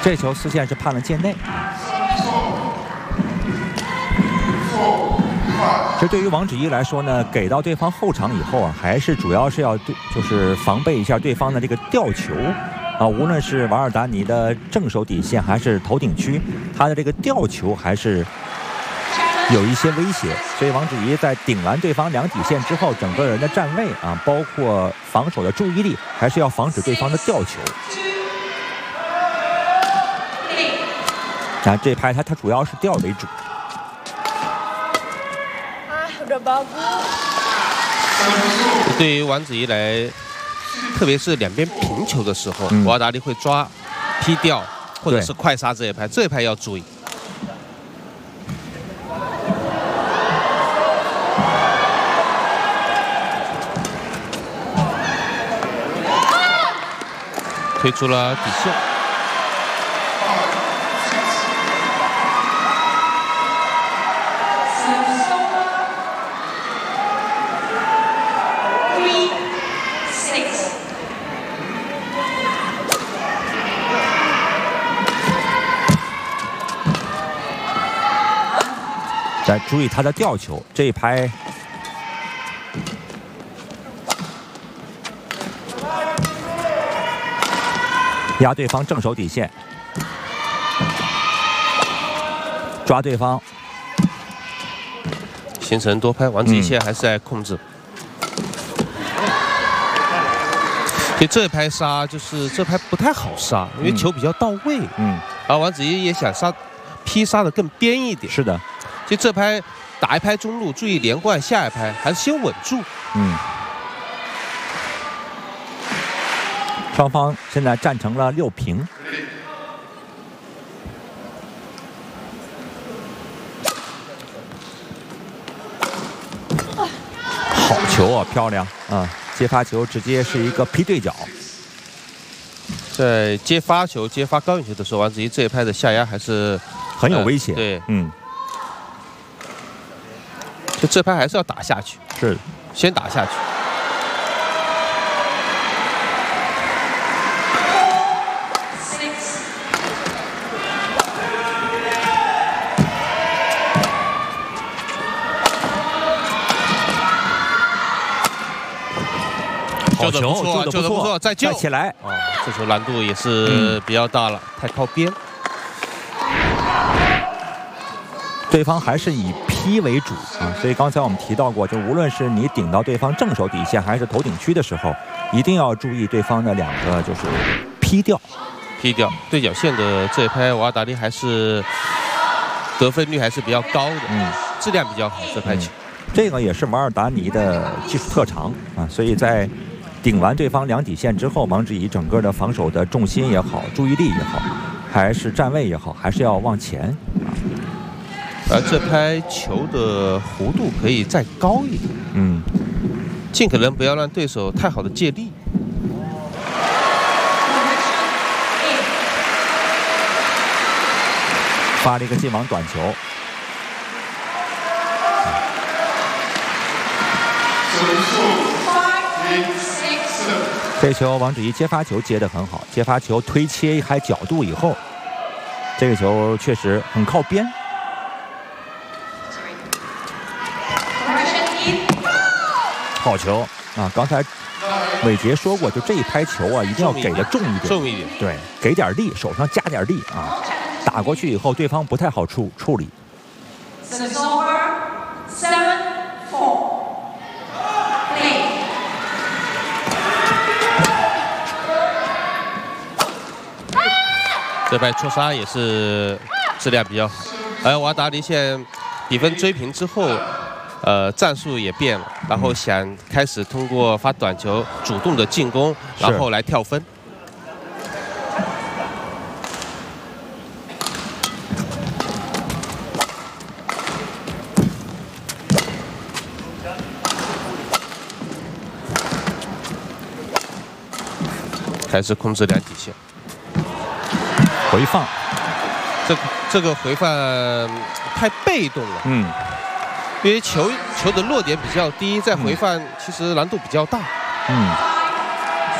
这球丝线是判了界内。其实对于王芷怡来说呢，给到对方后场以后啊，还是主要是要就是防备一下对方的这个吊球啊，无论是瓦尔达尼的正手底线还是头顶区，他的这个吊球还是有一些威胁。所以王芷怡在顶完对方两底线之后，整个人的站位啊，包括防守的注意力，还是要防止对方的吊球。这拍他主要是吊为主。 对于王芷怡来，特别是两边平球的时候，瓦尔达尼会抓、劈吊或者是快杀这一拍，这一拍要注意。推出了底线。 再注意他的吊球，这一拍压对方正手底线，抓对方， 形成多拍，王芷怡现在还是在控制。所以这一拍杀就是这拍不太好杀，因为球比较到位。而王芷怡也想杀，劈杀的更边一点。 是的。 所以这拍打一拍中路，注意连贯下一拍，还是先稳住。 双方现在战成了6平。好球啊，漂亮啊！接发球直接是一个劈对角。 在接发球、接发高远球的时候，王芷怡这一拍的下压还是很有威胁。 对，就这拍还是要打下去， 是先打下去。 好球， 救得不错，再救起来啊！这球难度也是比较大了，太靠边。 对方还是以劈为主啊，所以刚才我们提到过，就无论是你顶到对方正手底线还是头顶区的时候，一定要注意对方的两个就是劈吊。对角线的这一拍，瓦尔达尼还是得分率还是比较高的，质量比较好。这拍球，这个也是瓦尔达尼的技术特长啊，所以在顶完对方两底线之后，王芷怡整个的防守的重心也好，注意力也好，还是站位也好，还是要往前。 而这拍球的弧度可以再高一点，尽可能不要让对手太好的借力。 发了一个进网短球，这球王芷怡接发球接得很好，接发球推切还角度以后，这个球确实很靠边。好球啊！刚才伟杰说过，就这一拍球啊，一定要给的重一点，对，给点力，手上加点力啊！打过去以后，对方不太好处理。 这拍错杀也是质量比较好，而瓦尔达尼现在比分追平之后。战术也变了，然后想开始通过发短球主动的进攻，然后来跳分。开始控制两底线， 回放， 这个回放太被动了，因为球的落点比较低，在回放其实难度比较大，